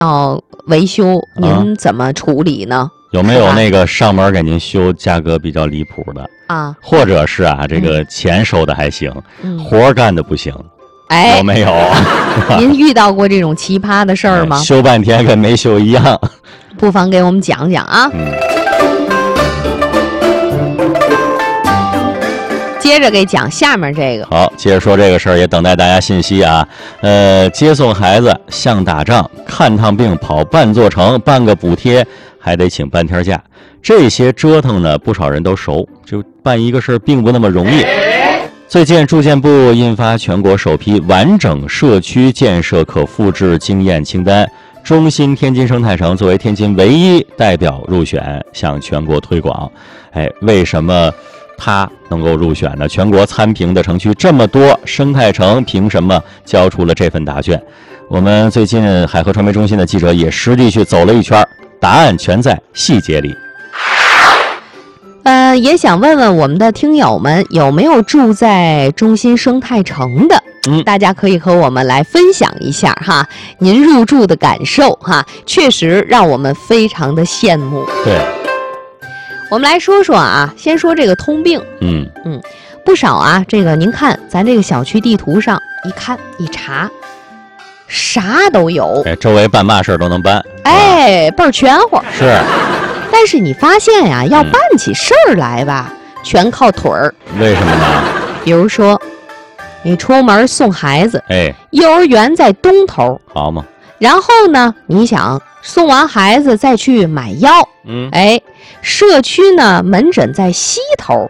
要维修，您怎么处理呢？ 有没有那个上门给您修价格比较离谱的啊？ 或者是这个钱收的还行，活干的不行？ 哎， 有没有？ 您遇到过这种奇葩的事儿吗？ 修半天跟没修一样。 不妨给我们讲讲啊。接着给讲下面这个。 好，接着说这个事儿，也等待大家信息啊。接送孩子像打仗，看趟病跑半座城，办个补贴还得请半天假，这些折腾呢，不少人都熟。就办一个事儿并不那么容易。最近住建部印发全国首批完整社区建设可复制经验清单，中心天津生态城作为天津唯一代表入选，向全国推广。为什么它能够入选呢？全国参评的城区这么多，生态城凭什么交出了这份答卷？我们最近海河传媒中心的记者也实地去走了一圈，答案全在细节里。 也想问问我们的听友们，有没有住在中心生态城的？大家可以和我们来分享一下哈，您入住的感受哈，确实让我们非常的羡慕。 对， 我们来说说啊，先说这个通病。不少啊，这个您看咱这个小区地图上一看一查，啥都有。 周围办嘛事儿都能办。 倍儿全乎。 是。 但是你发现呀，要办起事儿来吧，全靠腿儿。 为什么呢？ 比如说，你出门送孩子，幼儿园在东头， 好嘛。 然后呢，你想送完孩子再去买药，社区呢门诊在西头，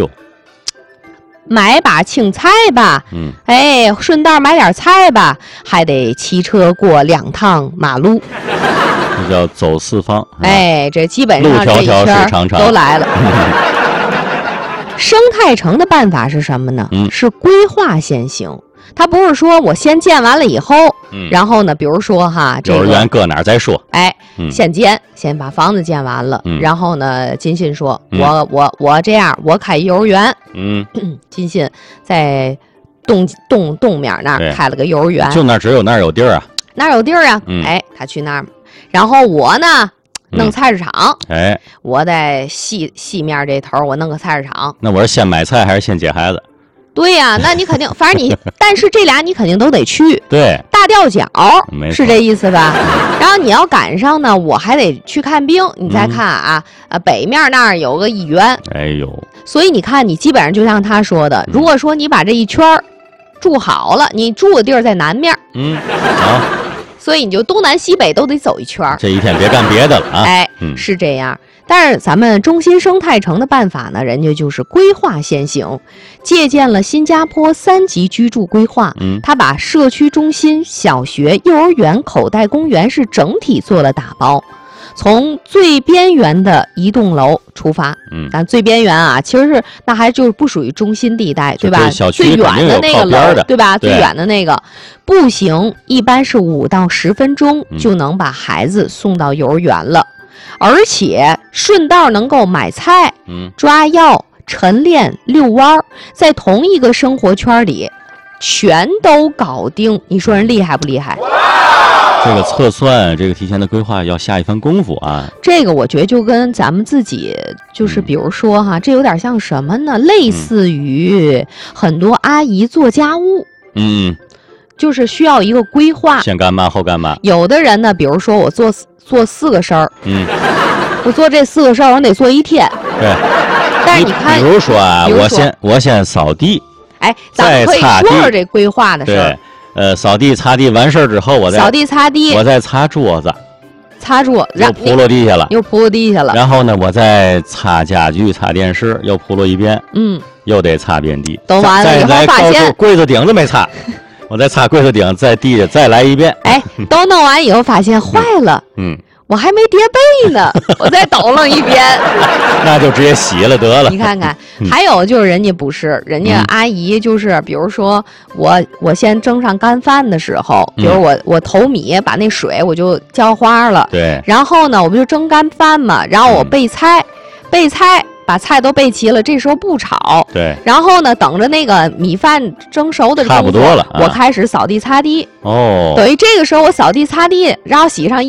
买把青菜吧，顺道买点菜吧，还得骑车过2趟马路。 这叫走四方。 这基本上这一圈都来了。生态城的办法是什么呢？是规划先行。它不是说我先建完了以后，然后呢，比如说哈， 幼儿园搁哪儿再说。 先建，先把房子建完了，然后呢，金信说，我这样，我开幼儿园，金信在东面那儿开了个幼儿园， 就只有那儿有地儿啊， 哪有地儿啊？他去那儿，然后我呢弄菜市场，我在西面这头，我弄个菜市场。 那我是先买菜还是先接孩子？ 对呀，那你肯定，反正但是这俩你肯定都得去。 对， 大吊脚是这意思吧？然后你要赶上呢，我还得去看病。你再看啊，北面那儿有个医院。所以你看，你基本上就像他说的，如果说你把这一圈住好了，你住的地儿在南面，所以你就东南西北都得走一圈。 这一天别干别的了啊！ 是这样。但是咱们中心生态城的办法呢，人家就是规划先行，借鉴了新加坡3级居住规划，他把社区中心、小学、幼儿园、口袋公园是整体做了打包，从最边缘的一栋楼出发。但最边缘啊，其实是那还就是不属于中心地带，对吧？最远的那个楼，对吧？最远的那个步行一般是5到10分钟就能把孩子送到幼儿园了。而且顺道能够买菜、抓药、晨练、遛弯，在同一个生活圈里，全都搞定。你说人厉害不厉害？ 这个测算，这个提前的规划要下一番功夫啊。 这个我觉得就跟咱们自己，就是比如说哈，这有点像什么呢？类似于很多阿姨做家务，就是需要一个规划， 先干嘛后干嘛。 有的人呢，比如说我做4个事儿，我做这4个事儿，我得做1天。 对， 但是你看， 比如说啊，我先扫地， 咱们可以说说这规划的事儿。 对，扫地擦地完事儿之后，我再扫地擦地， 我再擦桌子，又铺落地下了，然后呢，我再擦家具、擦电视，又铺落一遍，又得擦遍地。 都完了以后发现柜子顶子没擦。我再擦柜子顶，在地下再来一遍。 都弄完以后发现坏了，我还没叠被呢，我再抖楞一遍。 那就直接洗了得了。 你看看，还有就是人家不是，人家阿姨就是比如说我先蒸上干饭的时候，比如我投米把那水我就浇花了， 对， 然后呢我不就蒸干饭嘛，然后我备菜把菜都备齐了，这时候不炒。 对。 然后呢，等着那个米饭蒸熟的差不多了， 我开始扫地擦地。 哦。 等于这个时候我扫地擦地，然后洗上